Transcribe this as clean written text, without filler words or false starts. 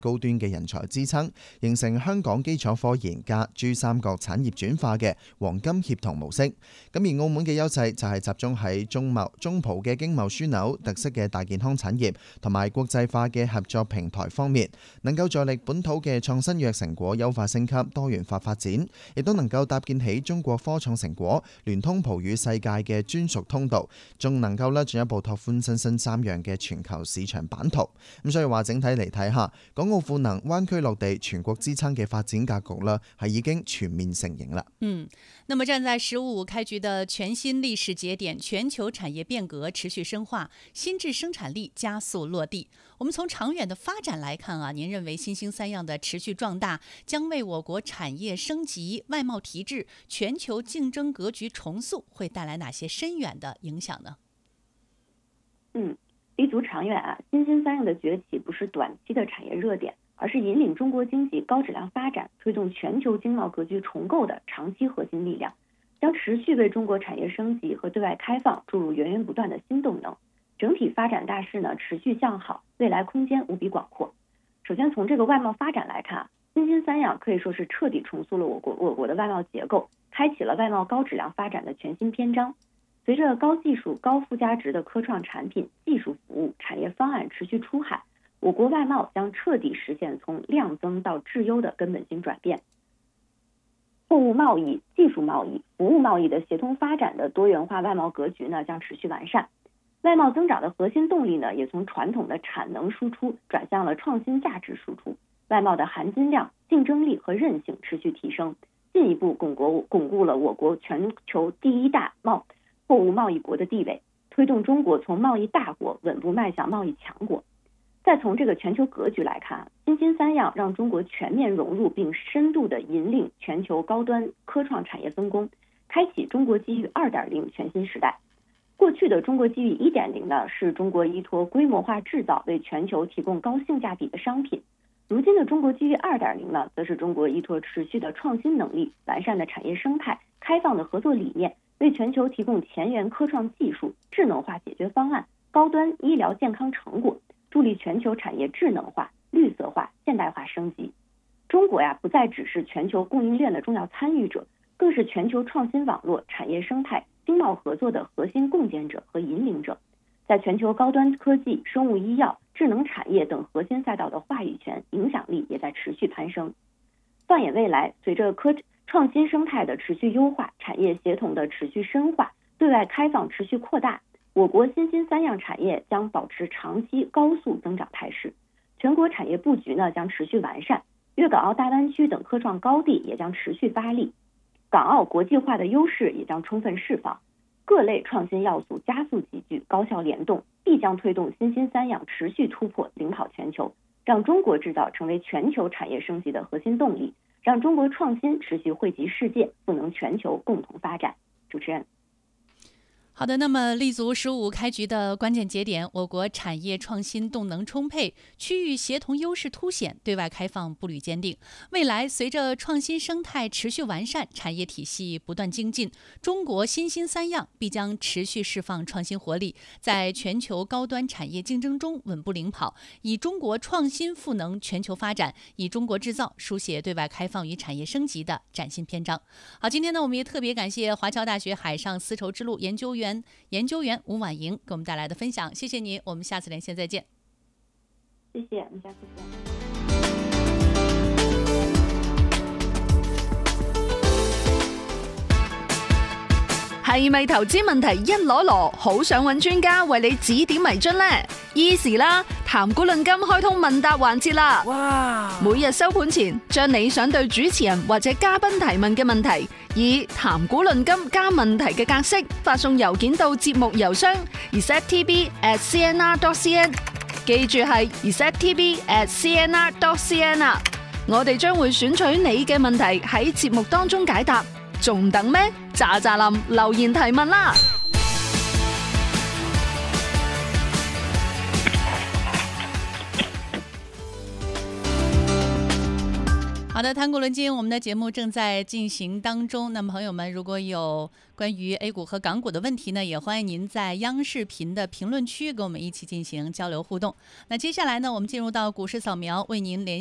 高端嘅人才支撐，形成香港基礎科研加珠三角產業轉化嘅黃金協同模式。咁而澳門嘅優勢就係集中喺中葡嘅經貿樞紐、特色嘅大健康產業同埋國際化嘅合作平台方面，能夠助力本土嘅創新藥成果優化升級、多元化發展，亦都能夠搭建起中國科創成果聯通葡語世界嘅專屬通道，仲能夠進一步拓寬新3樣嘅全球市場版圖。咁所以話整體嚟睇下，港澳賦能灣區落地、全國支撐嘅發展格局啦，係已經全面成型啦。 那麼站在15開局的全新歷史節點，全球產業變革持續深化，新質生產力加速落地。我們從長遠的發展來看啊，您認為新興3樣的持續壯大，將為我國產業升級、外貿提質、全球競爭格局重塑會帶來哪些深遠的影響呢？ 立足長遠啊，新興3樣的崛起不是短期的產業熱點，而是引領中國經濟高質量發展、推動全球經貿格局重構的長期核心力量，將持續為中國產業升級和對外開放注入源源不斷的新動能。整體發展大勢呢持續向好，未來空間無比廣闊。首先從這個外貿發展來看啊，新興3樣可以說是徹底重塑了我國的外貿結構，開啟了外貿高質量發展的全新篇章。隨着高技術、高附加值的科創產品、技術服務、產業方案持續出海，我國外貿將徹底實現從量增到質優的根本性轉變。貨物貿易、技術貿易、服務貿易的協同發展的多元化外貿格局呢將持續完善。外貿增長的核心動力呢也從傳統的產能輸出轉向了創新價值輸出。外貿的含金量、競爭力和韌性持續提升，進一步鞏固了我國全球第一大貨物貿易國的地位，推動中國從貿易大國穩步邁向貿易強國。再從這個全球格局來看，新興3樣讓中國全面融入並深度地引領全球高端科創產業分工，開啟中國機遇 2.0 全新時代。過去的中國機遇 1.0 呢，是中國依託規模化製造為全球提供高性價比的商品。如今的中國機遇 2.0 呢，則是中國依託持續的創新能力、完善的產業生態、開放的合作理念，為全球提供前沿科創技術、智能化解決方案、高端醫療健康成果，助力全球產業智能化、綠色化、現代化升級。中國不再只是全球供應鏈的重要參與者，更是全球創新網絡、產業生態、經貿合作的核心共建者和引領者。在全球高端科技、生物醫藥、智能產業等核心賽道的話語權、影響力也在持續攀升。放眼未來，隨着創新生態的持續優化，產業協同的持續深化，對外開放持續擴大，我國新興3樣產業將保持長期高速增長態勢。全國產業布局呢將持續完善，粵港澳大灣區等科創高地也將持續發力，港澳國際化的優勢也將充分釋放，各類創新要素加速集聚，高效聯動，必將推動新興3樣持續突破，領跑全球，讓中國製造成為全球產業升級的核心動力，讓中國創新持續惠及世界，賦能全球共同發展。主持人。 好的，那麼立足15開局的關鍵節點，我國產業創新動能充沛，區域協同優勢凸顯，對外開放步履堅定。未來隨着創新生態持續完善，產業體系不斷精進，中國新興3樣必將持續釋放創新活力，在全球高端產業競爭中穩步領跑，以中國創新賦能全球發展，以中國製造書寫對外開放與產業升級的嶄新篇章。好，今天呢，我們也特別感謝華僑大學海上絲綢之路研究員吳婉瑩給我們帶來的分享，謝謝你，我們下次連線再見。 謝謝，我們下次見。 係咪投資問題一籮籮，好想揾專家為你指點迷津呢？Easy 啦，談股論金開通問答環節啦！哇！每日收盤前，將你想對主持人或者嘉賓提問嘅問題，以談股論金加問題嘅格式發送郵件到節目郵箱 receptv@cnr.cn， 記住係 receptv@cnr.cn 啊！我哋將會選取你嘅問題喺節目當中解答，仲等咩？喳喳林留言提問啦！ 好的，谈股论金，我们的节目正在进行当中。那么朋友们，如果有关于 A 股和港股的问题呢，也欢迎您在央视频的评论区跟我们一起进行交流互动。那接下来呢，我们进入到股市扫描，为您连